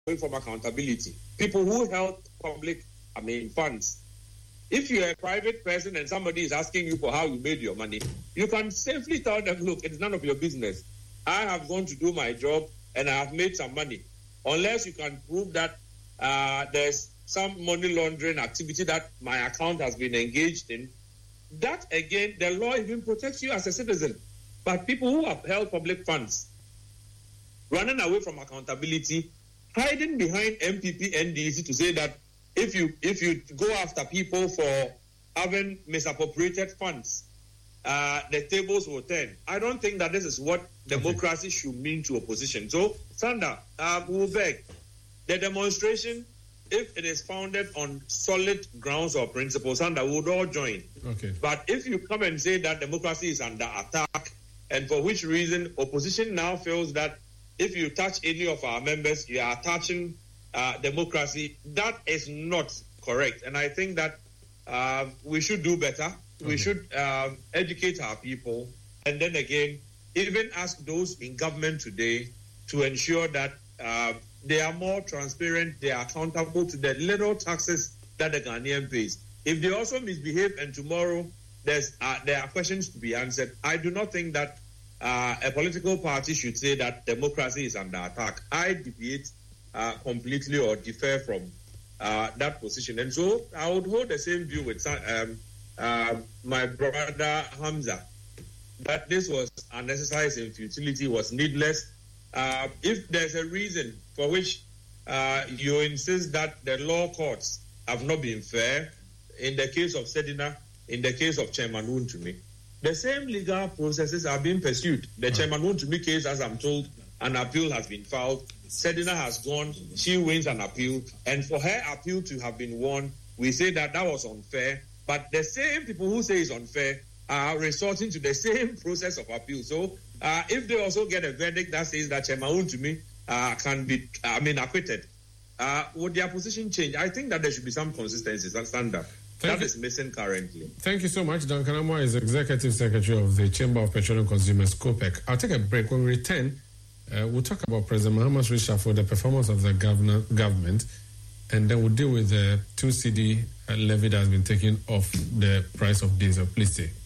away from accountability. People who held public, funds. If you're a private person and somebody is asking you for how you made your money, you can safely tell them, look, it's none of your business. I have gone to do my job and I have made some money. Unless you can prove that there's some money laundering activity that my account has been engaged in, that again, the law even protects you as a citizen. But people who have held public funds, running away from accountability, hiding behind MPP NDC to say that if you go after people for having misappropriated funds, the tables will turn. I don't think that this is what democracy should mean to opposition. So, Sandra, we will beg the demonstration, if it is founded on solid grounds or principles, Sandra, we would all join. Okay. But if you come and say that democracy is under attack, and for which reason opposition now feels that if you touch any of our members, you are touching democracy, that is not correct. And I think that we should do better. Okay. We should educate our people. And then again, even ask those in government today to ensure that they are more transparent, they are accountable to the little taxes that the Ghanaian pays. If they also misbehave and tomorrow there are questions to be answered, I do not think that a political party should say that democracy is under attack. I deviate completely or differ from that position. And so I would hold the same view with my brother Hamza, that this was unnecessary and futility, was needless. If there's a reason for which you insist that the law courts have not been fair, in the case of Sedina, in the case of Chairman Wontumi, the same legal processes are being pursued. The Chairman Wontumi case, as I'm told, an appeal has been filed. Sedina has gone, she wins an appeal, and for her appeal to have been won, we say that was unfair. But the same people who say it's unfair are resorting to the same process of appeal. So if they also get a verdict that says that Chairman Wontumi can be, acquitted, would their position change? I think that there should be some consistency, some standard. That is missing currently. Thank you so much. Duncan Amoah is Executive Secretary of the Chamber of Petroleum Consumers, COPEC. I'll take a break. When we return, we'll talk about President Mahama's reshuffle, the performance of the government, and then we'll deal with the 2 cedi levy that has been taken off the price of diesel. Please stay.